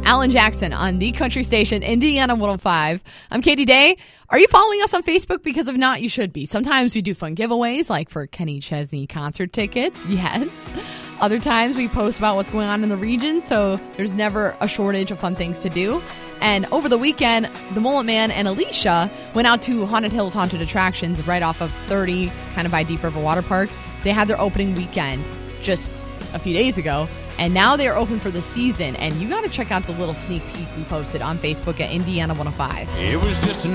Alan Jackson on the country station, Indiana 105. I'm Katie Day. Are you following us on Facebook? Because if not, you should be. Sometimes we do fun giveaways, like for Kenny Chesney concert tickets. Yes. Other times we post about what's going on in the region, so there's never a shortage of fun things to do. And over the weekend, the Mullet Man and Alicia went out to Haunted Hills Haunted Attractions right off of 30, kind of by Deep River Water Park. They had their opening weekend just a few days ago, and now they are open for the season. And you got to check out the little sneak peek we posted on Facebook at Indiana 105. It was just